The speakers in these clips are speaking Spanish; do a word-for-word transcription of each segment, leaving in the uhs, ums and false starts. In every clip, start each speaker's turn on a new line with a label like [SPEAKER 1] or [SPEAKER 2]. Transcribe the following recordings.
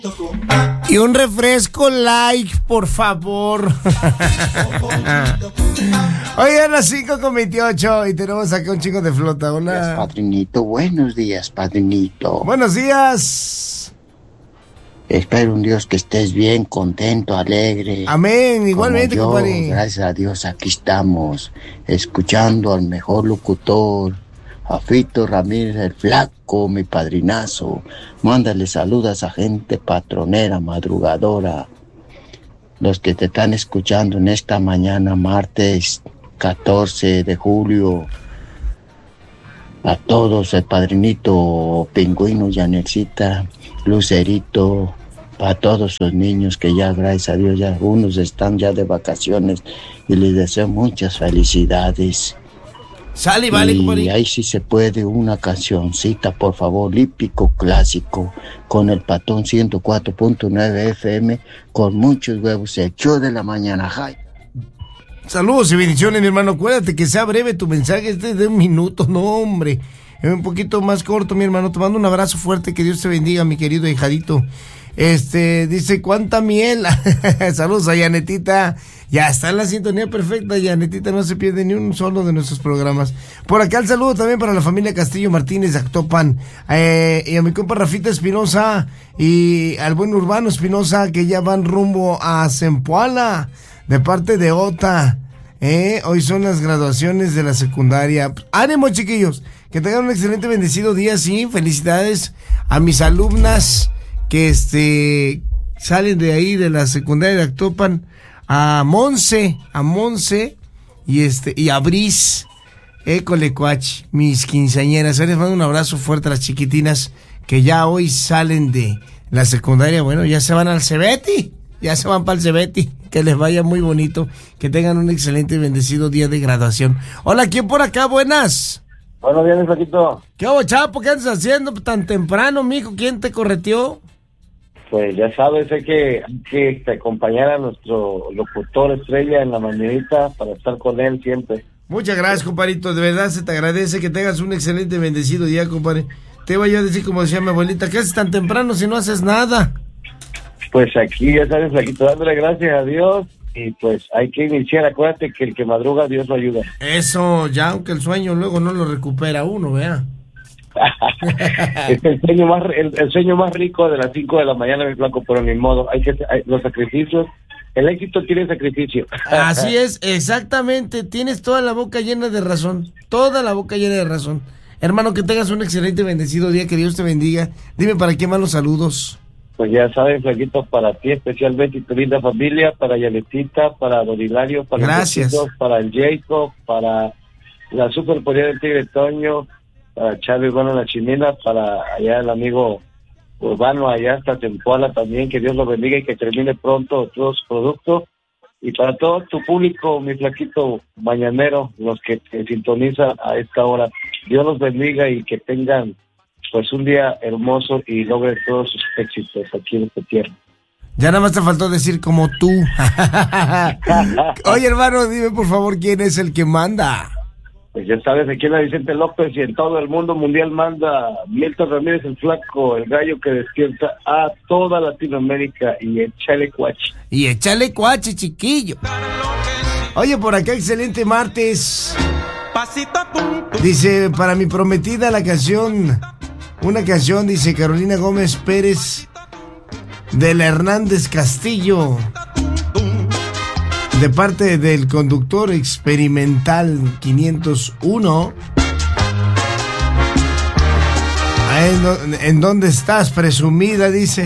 [SPEAKER 1] Y un refresco like, por favor. Hoy a las cinco con veintiocho y tenemos acá un chico de flota. Hola.
[SPEAKER 2] Buenos días, padrinito. Buenos días, padrinito.
[SPEAKER 1] Buenos días.
[SPEAKER 2] Espero un Dios que estés bien, contento, alegre.
[SPEAKER 1] Amén, igualmente,
[SPEAKER 2] Como yo,
[SPEAKER 1] compadre.
[SPEAKER 2] gracias a Dios, aquí estamos, escuchando al mejor locutor, a Fito Ramírez, el flaco, mi padrinazo. Mándale saludos a gente patronera, madrugadora. Los que te están escuchando en esta mañana, martes catorce de julio. A todos, el padrinito, Pingüino, Yanelcita, Lucerito, a todos los niños que ya, gracias a Dios, ya algunos están ya de vacaciones y les deseo muchas felicidades.
[SPEAKER 1] Sale, vale,
[SPEAKER 2] y
[SPEAKER 1] compadre.
[SPEAKER 2] ahí sí se puede una cancioncita, por favor, hípico clásico, con el Patón ciento cuatro punto nueve F M, con muchos huevos, el show de la mañana. Jai.
[SPEAKER 1] Saludos y bendiciones, mi hermano. Acuérdate que sea breve tu mensaje, este de un minuto, no, hombre. Es un poquito más corto, mi hermano. Te mando un abrazo fuerte, que Dios te bendiga, mi querido hijadito. Este, dice, ¿cuánta miel? Saludos a Yanetita. Ya está en la sintonía perfecta, Yanetita, no se pierde ni un solo de nuestros programas. Por acá el saludo también para la familia Castillo Martínez de Actopan, eh, y a mi compa Rafita Espinosa y al buen Urbano Espinosa, que ya van rumbo a Zempoala, de parte de Ota. Eh, hoy son las graduaciones de la secundaria. ¡Ánimo, chiquillos! Que tengan un excelente, bendecido día, sí. Felicidades a mis alumnas que este salen de ahí de la secundaria de Actopan, a Monse, a Monse y este y a Bris, Ecolecuach, mis quinceañeras. Les mando un abrazo fuerte a las chiquitinas que ya hoy salen de la secundaria. Bueno, ya se van al Cebeti, ya se van para el Cebeti. Que les vaya muy bonito, que tengan un excelente y bendecido día de graduación. Hola, ¿quién por acá? Buenas.
[SPEAKER 3] Buenos días, flaquito.
[SPEAKER 1] ¿Qué hago, Chapo? ¿Qué andas haciendo tan temprano, mijo? ¿Quién te correteó?
[SPEAKER 3] Pues ya sabes, hay que, hay que te acompañar a nuestro locutor estrella en la mañanita para estar con él siempre.
[SPEAKER 1] Muchas gracias, compadrito. De verdad se te agradece, que tengas un excelente y bendecido día, compadre. Te iba yo a decir, como decía mi abuelita, ¿qué haces tan temprano si no haces nada?
[SPEAKER 3] Pues aquí, ya sabes, flaquito, dándole gracias a Dios y pues hay que iniciar. Acuérdate que el que madruga, Dios lo ayuda.
[SPEAKER 1] Eso, ya, aunque el sueño luego no lo recupera uno, vea.
[SPEAKER 3] Es el sueño más el, el sueño más rico de las cinco de la mañana, mi flaco, pero ni modo, hay que hay, los sacrificios, el éxito tiene sacrificio.
[SPEAKER 1] Así es, exactamente, tienes toda la boca llena de razón, toda la boca llena de razón. Hermano, que tengas un excelente y bendecido día, que Dios te bendiga. Dime, ¿para quién más los saludos?
[SPEAKER 3] Pues ya sabes, flaquito, para ti especialmente y tu linda familia, para Yanetita, para Don Hilario, para
[SPEAKER 1] Gracias.
[SPEAKER 3] los para el Jacob, para la superpoder del Tigre Toño, para Charlie Urbano La Chimena, para allá el amigo Urbano, allá hasta Zempoala también, que Dios lo bendiga y que termine pronto todo su producto. Y para todo tu público, mi flaquito mañanero, los que te sintonizan a esta hora, Dios los bendiga y que tengan pues un día hermoso y logren todos sus éxitos aquí en esta tierra.
[SPEAKER 1] Ya nada más te faltó decir como tú. Oye, hermano, dime por favor quién es el que manda.
[SPEAKER 3] Pues ya sabes, aquí en la Vicente López y en todo el mundo mundial manda Milton Ramírez, el flaco, el gallo que despierta a toda Latinoamérica, y échale cuache.
[SPEAKER 1] Y échale cuache, chiquillo. Oye, por acá, excelente martes. Dice, para mi prometida la canción, una canción, dice Carolina Gómez Pérez, de la Hernández Castillo, de parte del conductor experimental quinientos uno. ¿En, en dónde estás, presumida? Dice.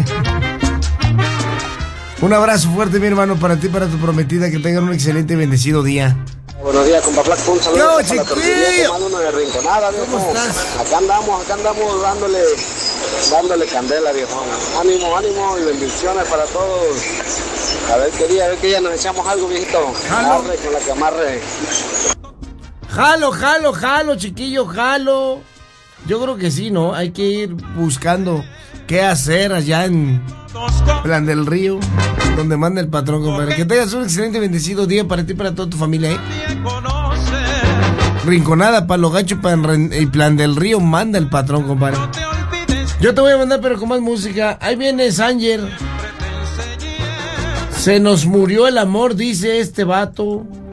[SPEAKER 1] Un abrazo fuerte, mi hermano, para ti y para tu prometida. Que tengan un excelente y bendecido día.
[SPEAKER 4] Buenos días, compa Flaco, un saludo.
[SPEAKER 1] ¡Yo, chiquillo!
[SPEAKER 4] Mando una rinconada, viejo.
[SPEAKER 1] ¿Cómo estás?
[SPEAKER 4] Acá andamos, acá andamos dándole, dándole candela, viejo. Ánimo, ánimo y bendiciones para todos. A ver qué día, a ver qué día nos echamos algo, viejito.
[SPEAKER 1] Jalo.
[SPEAKER 4] Arre con la que amarre.
[SPEAKER 1] Jalo, jalo, jalo, chiquillo, jalo. Yo creo que sí, ¿no? Hay que ir buscando qué hacer allá en Plan del Río, donde manda el patrón, compadre. Que tengas un excelente y bendecido día para ti y para toda tu familia, ¿eh? Rinconada, Palo Gacho y Plan del Río manda el patrón, compadre. Yo te voy a mandar, pero con más música. Ahí viene Sanger. Se nos murió el amor, dice este vato.